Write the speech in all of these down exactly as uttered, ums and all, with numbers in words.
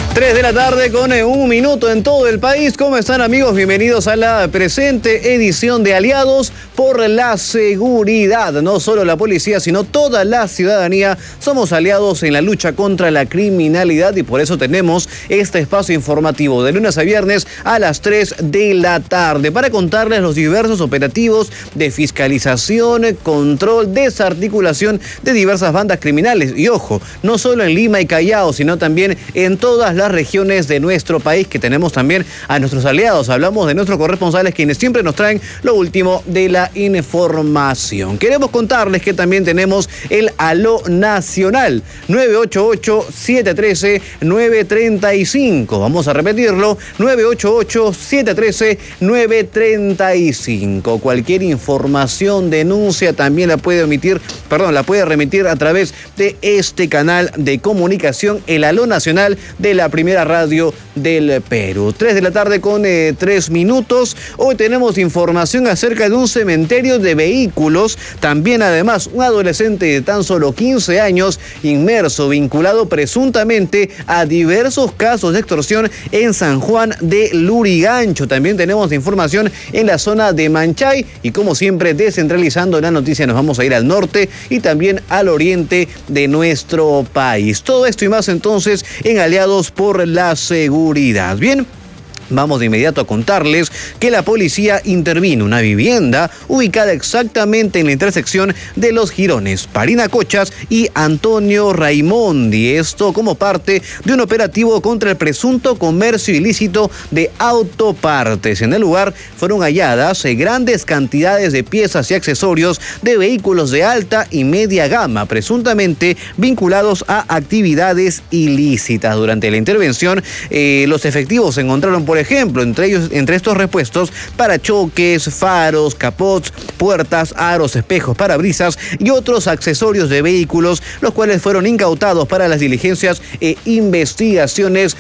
tres de la tarde con un minuto en todo el país. ¿Cómo están, amigos? Bienvenidos a la presente edición de Aliados por la Seguridad. No solo la policía, sino toda la ciudadanía somos aliados en la lucha contra la criminalidad y por eso tenemos este espacio informativo de lunes a viernes a las tres de la tarde para contarles los diversos operativos de fiscalización, control, desarticulación de diversas bandas criminales. Y ojo, no solo en Lima y Callao, sino también en todas las regiones de nuestro país, que tenemos también a nuestros aliados. Hablamos de nuestros corresponsales, quienes siempre nos traen lo último de la información. Queremos contarles que también tenemos el Aló Nacional, nueve ocho ocho, siete uno tres, nueve tres cinco. Vamos a repetirlo, nueve ocho ocho, siete uno tres, nueve tres cinco. Cualquier información, denuncia, también la puede emitir, perdón, la puede remitir a través de este canal de comunicación, el Aló Nacional de la primera radio del Perú. tres de la tarde con eh, tres minutos. Hoy tenemos información acerca de un cementerio de vehículos. También, además, un adolescente de tan solo quince años inmerso, vinculado presuntamente a diversos casos de extorsión en San Juan de Lurigancho. También tenemos información en la zona de Manchay y, como siempre, descentralizando la noticia, nos vamos a ir al norte y también al oriente de nuestro país. Todo esto y más entonces en Aliados por la Seguridad. Bien. Vamos de inmediato a contarles que la policía intervino una vivienda ubicada exactamente en la intersección de los jirones Parinacochas y Antonio Raimondi. Esto como parte de un operativo contra el presunto comercio ilícito de autopartes. En el lugar fueron halladas grandes cantidades de piezas y accesorios de vehículos de alta y media gama, presuntamente vinculados a actividades ilícitas. Durante la intervención, eh, los efectivos se encontraron, por ejemplo, entre ellos, entre estos repuestos, parachoques, faros, capots, puertas, aros, espejos, parabrisas y otros accesorios de vehículos, los cuales fueron incautados para las diligencias e investigaciones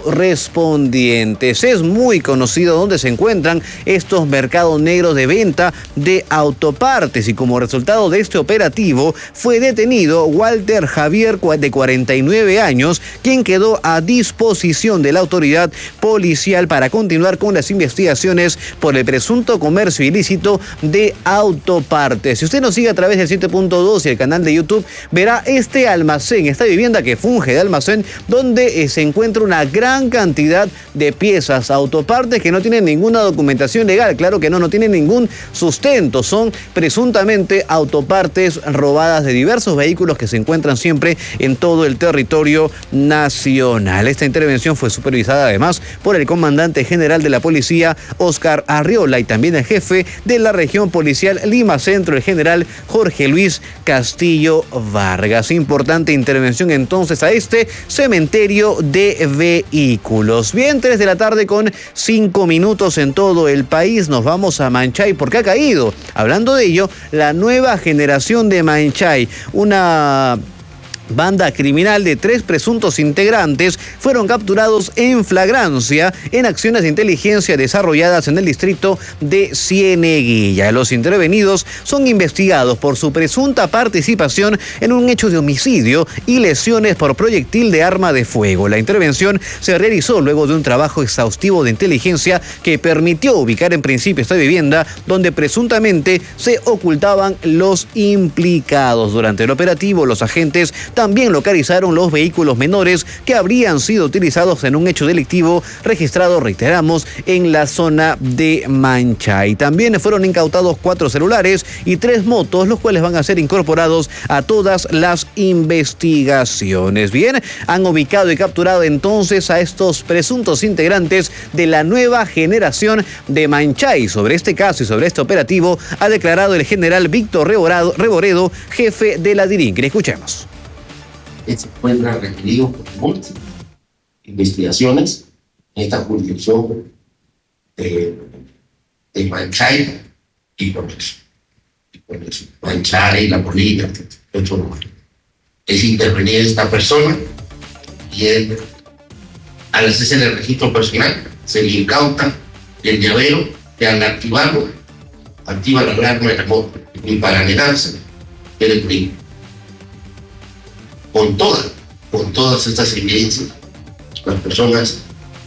correspondientes. Es muy conocido dónde se encuentran estos mercados negros de venta de autopartes y como resultado de este operativo fue detenido Walter Javier, de cuarenta y nueve años, quien quedó a disposición de la autoridad policial para continuar con las investigaciones por el presunto comercio ilícito de autopartes. Si usted nos sigue a través del siete punto dos y el canal de YouTube, verá este almacén, esta vivienda que funge de almacén, donde eh, se encuentra una gran cantidad de piezas, autopartes que no tienen ninguna documentación legal. Claro que no, no tienen ningún sustento. Son presuntamente autopartes robadas de diversos vehículos que se encuentran siempre en todo el territorio nacional. Esta intervención fue supervisada además por el comandante general de la policía, Oscar Arriola, y también el jefe de la región policial Lima Centro, el general Jorge Luis Castillo Vargas. Importante intervención entonces a este cementerio de vehículos. Bien, tres de la tarde con cinco minutos en todo el país. Nos vamos a Manchay porque ha caído, hablando de ello, la nueva generación de Manchay, una banda criminal de tres presuntos integrantes fueron capturados en flagrancia en acciones de inteligencia desarrolladas en el distrito de Cieneguilla. Los intervenidos son investigados por su presunta participación en un hecho de homicidio y lesiones por proyectil de arma de fuego. La intervención se realizó luego de un trabajo exhaustivo de inteligencia que permitió ubicar en principio esta vivienda donde presuntamente se ocultaban los implicados. Durante el operativo, los agentes también localizaron los vehículos menores que habrían sido utilizados en un hecho delictivo registrado, reiteramos, en la zona de Manchay. También fueron incautados cuatro celulares y tres motos, los cuales van a ser incorporados a todas las investigaciones. Bien, han ubicado y capturado entonces a estos presuntos integrantes de la nueva generación de Manchay. Sobre este caso y sobre este operativo ha declarado el general Víctor Reboredo, Reboredo, jefe de la DIRINCRE. Escuchemos. Se encuentra requerido por múltiples investigaciones en esta jurisdicción de, de Manchay y por eso, y por eso Manchay, la política, eso es intervenir esta persona y él, al hacerse el registro personal, se le incauta el llavero que al activarlo, activa la alarma remota y para negarse, el crimen. Con todas, con todas estas evidencias, las personas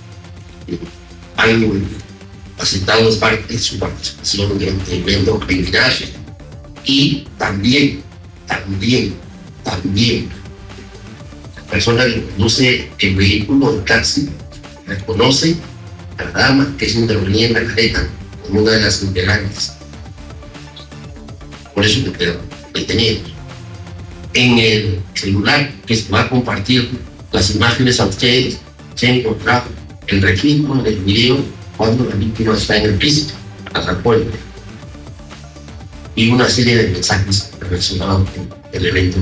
han aceptado parte de su participación en el evento criminal y también, también, también, la persona que conduce el vehículo de taxi reconoce a la dama que es intervenida en la careta como una de las integrantes. Por eso me quedo detenido. En el celular que se va a compartir las imágenes a ustedes, se ha encontrado el registro del video cuando la víctima está en el piso, atrapó el y una serie de mensajes relacionados con el evento.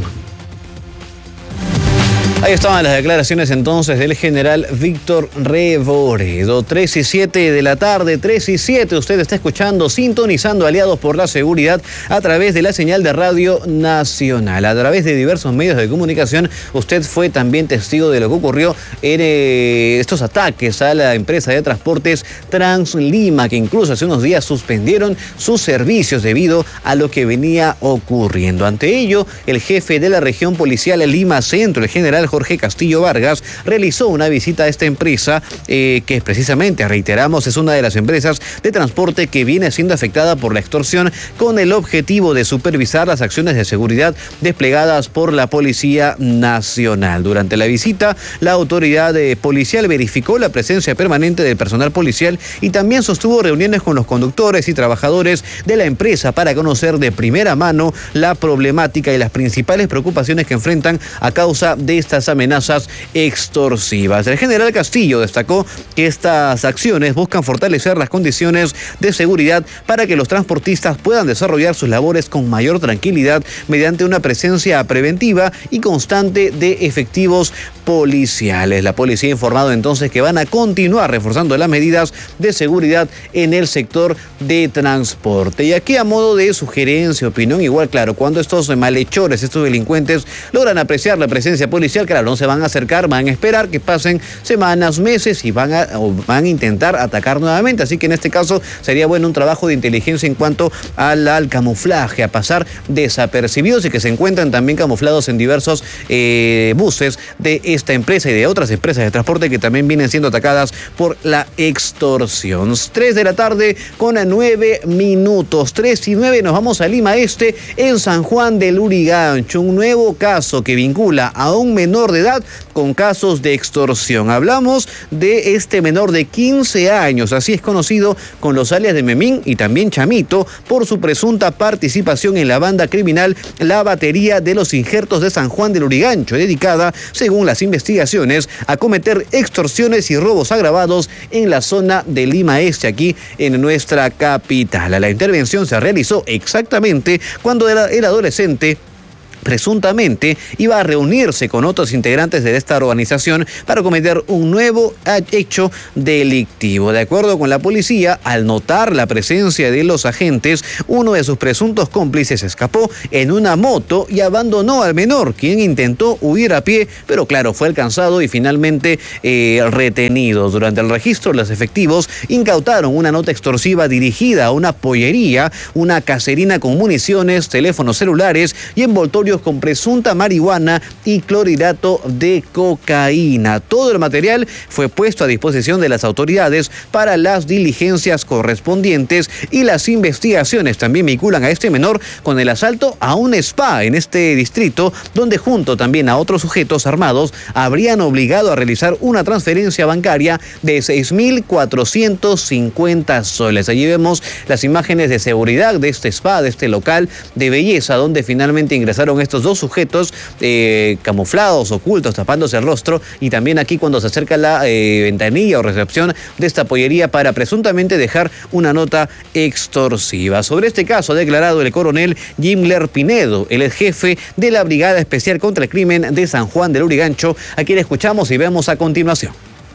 Ahí estaban las declaraciones entonces del general Víctor Reboredo. tres y siete de la tarde, tres y siete. Usted está escuchando, sintonizando Aliados por la Seguridad a través de la señal de Radio Nacional. A través de diversos medios de comunicación, usted fue también testigo de lo que ocurrió en eh, estos ataques a la empresa de transportes Translima, que incluso hace unos días suspendieron sus servicios debido a lo que venía ocurriendo. Ante ello, el jefe de la región policial Lima Centro, el general Jorge Castillo Vargas, realizó una visita a esta empresa eh, que precisamente, reiteramos, es una de las empresas de transporte que viene siendo afectada por la extorsión, con el objetivo de supervisar las acciones de seguridad desplegadas por la Policía Nacional. Durante la visita, la autoridad eh, policial verificó la presencia permanente del personal policial y también sostuvo reuniones con los conductores y trabajadores de la empresa para conocer de primera mano la problemática y las principales preocupaciones que enfrentan a causa de estas amenazas extorsivas. El general Castillo destacó que estas acciones buscan fortalecer las condiciones de seguridad para que los transportistas puedan desarrollar sus labores con mayor tranquilidad mediante una presencia preventiva y constante de efectivos policiales. La policía ha informado entonces que van a continuar reforzando las medidas de seguridad en el sector de transporte. Y aquí, a modo de sugerencia, opinión, igual, claro, cuando estos malhechores, estos delincuentes logran apreciar la presencia policial, claro, no se van a acercar, van a esperar que pasen semanas, meses y van a, o van a intentar atacar nuevamente. Así que en este caso sería bueno un trabajo de inteligencia en cuanto al, al camuflaje, a pasar desapercibidos y que se encuentran también camuflados en diversos eh, buses de esta empresa y de otras empresas de transporte que también vienen siendo atacadas por la extorsión. tres de la tarde con nueve minutos, tres y nueve, nos vamos a Lima Este, en San Juan del Lurigancho, un nuevo caso que vincula a un menor de edad con casos de extorsión. Hablamos de este menor de quince años, así es conocido con los alias de Memín y también Chamito, por su presunta participación en la banda criminal La Batería de los Injertos de San Juan del Lurigancho, dedicada, según las investigaciones, a cometer extorsiones y robos agravados en la zona de Lima Este, aquí en nuestra capital. La intervención se realizó exactamente cuando era el adolescente presuntamente iba a reunirse con otros integrantes de esta organización para cometer un nuevo hecho delictivo. De acuerdo con la policía, al notar la presencia de los agentes, uno de sus presuntos cómplices escapó en una moto y abandonó al menor, quien intentó huir a pie, pero claro, fue alcanzado y finalmente eh, retenido. Durante el registro, los efectivos incautaron una nota extorsiva dirigida a una pollería, una caserina con municiones, teléfonos celulares y envoltorios con presunta marihuana y clorhidrato de cocaína. Todo el material fue puesto a disposición de las autoridades para las diligencias correspondientes y las investigaciones también vinculan a este menor con el asalto a un spa en este distrito, donde junto también a otros sujetos armados habrían obligado a realizar una transferencia bancaria de seis mil cuatrocientos cincuenta soles. Allí vemos las imágenes de seguridad de este spa, de este local de belleza, donde finalmente ingresaron estos dos sujetos eh, camuflados, ocultos, tapándose el rostro, y también aquí cuando se acerca la eh, ventanilla o recepción de esta pollería para presuntamente dejar una nota extorsiva. Sobre este caso ha declarado el coronel Gimler Pinedo, el jefe de la Brigada Especial contra el Crimen de San Juan del Lurigancho, a quien escuchamos y vemos a continuación.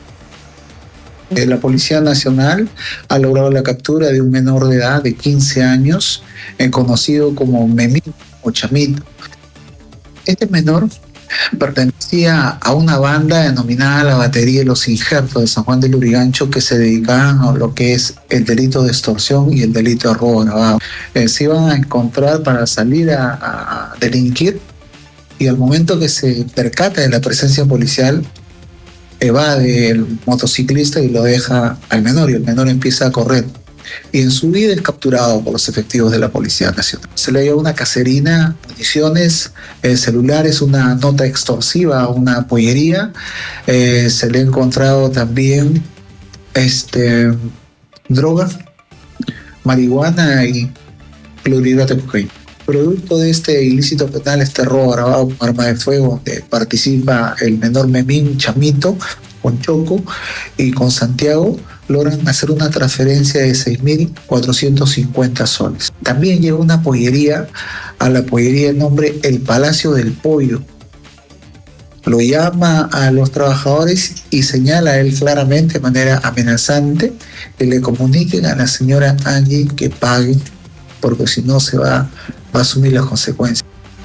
La Policía Nacional ha logrado la captura de un menor de edad de quince años, eh, conocido como Memín o Chamito. Este menor pertenecía a una banda denominada La Batería de los Injertos de San Juan del Lurigancho, que se dedicaban a lo que es el delito de extorsión y el delito de robo agravado. Eh, se iban a encontrar para salir a, a delinquir, y al momento que se percata de la presencia policial, evade el motociclista y lo deja al menor, y el menor empieza a correr. Y en su vida es capturado por los efectivos de la Policía Nacional. Se le lleva una caserina, municiones, eh, celulares, una nota extorsiva a una pollería. Eh, se le ha encontrado también este, droga, marihuana y clorhidrato de cocaína. Producto de este ilícito penal, este robo agravado con arma de fuego, donde participa el menor Memín Chamito, con Choco y con Santiago, logran hacer una transferencia de seis mil cuatrocientos cincuenta soles. También llega una pollería, a la pollería de nombre El Palacio del Pollo. Lo llama a los trabajadores y señala a él claramente, de manera amenazante, que le comuniquen a la señora Angie que pague, porque si no se va, va a asumir las consecuencias.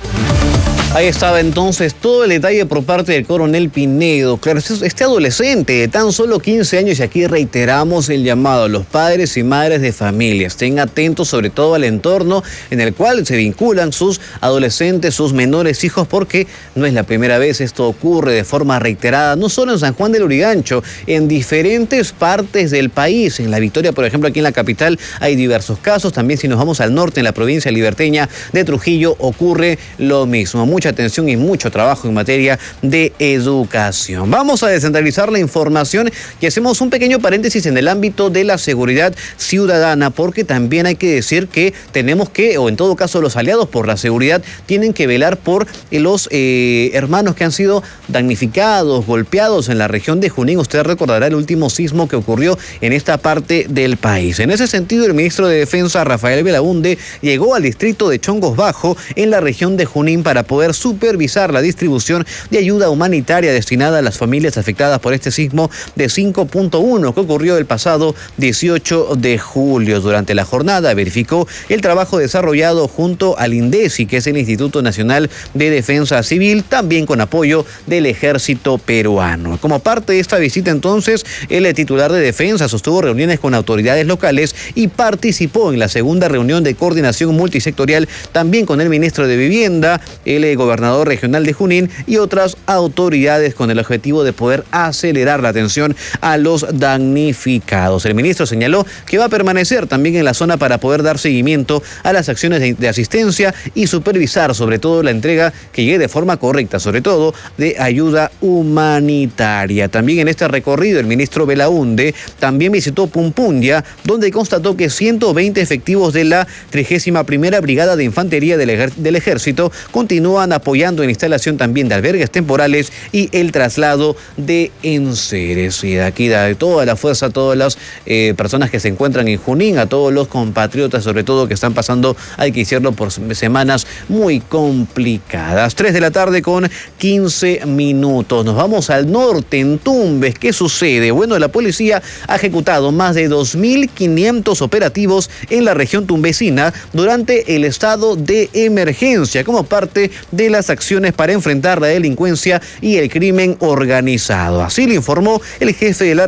Ahí estaba entonces todo el detalle por parte del coronel Pinedo. Claro, este adolescente de tan solo quince años, y aquí reiteramos el llamado a los padres y madres de familia. Estén atentos sobre todo al entorno en el cual se vinculan sus adolescentes, sus menores hijos, porque no es la primera vez, esto ocurre de forma reiterada, no solo en San Juan del Lurigancho, en diferentes partes del país. En La Victoria, por ejemplo, aquí en la capital hay diversos casos. También si nos vamos al norte, en la provincia liberteña de Trujillo, ocurre lo mismo. Mucha atención y mucho trabajo en materia de educación. Vamos a descentralizar la información y hacemos un pequeño paréntesis en el ámbito de la seguridad ciudadana, porque también hay que decir que tenemos que, o en todo caso los aliados por la seguridad, tienen que velar por los eh, hermanos que han sido damnificados, golpeados en la región de Junín. Usted recordará el último sismo que ocurrió en esta parte del país. En ese sentido, el ministro de Defensa, Rafael Belaunde, llegó al distrito de Chongos Bajo, en la región de Junín, para poder supervisar la distribución de ayuda humanitaria destinada a las familias afectadas por este sismo de cinco punto uno que ocurrió el pasado dieciocho de julio. Durante la jornada verificó el trabajo desarrollado junto al INDECI, que es el Instituto Nacional de Defensa Civil, también con apoyo del Ejército Peruano. Como parte de esta visita, entonces, el titular de Defensa sostuvo reuniones con autoridades locales y participó en la segunda reunión de coordinación multisectorial, también con el ministro de Vivienda, el gobernador regional de Junín y otras autoridades, con el objetivo de poder acelerar la atención a los damnificados. El ministro señaló que va a permanecer también en la zona para poder dar seguimiento a las acciones de, de asistencia y supervisar sobre todo la entrega que llegue de forma correcta, sobre todo de ayuda humanitaria. También en este recorrido el ministro Belaunde también visitó Pumpundia, donde constató que ciento veinte efectivos de la trigésima primera Brigada de Infantería del, Ejer- del Ejército continúan apoyando en instalación también de albergues temporales y el traslado de enseres. Y de aquí da toda la fuerza a todas las eh, personas que se encuentran en Junín, a todos los compatriotas, sobre todo, que están pasando, hay que decirlo, por semanas muy complicadas. tres de la tarde con quince minutos. Nos vamos al norte, en Tumbes. ¿Qué sucede? Bueno, la policía ha ejecutado más de dos mil quinientos operativos en la región tumbesina durante el estado de emergencia, como parte de las acciones para enfrentar la delincuencia y el crimen organizado. Así lo informó el jefe de la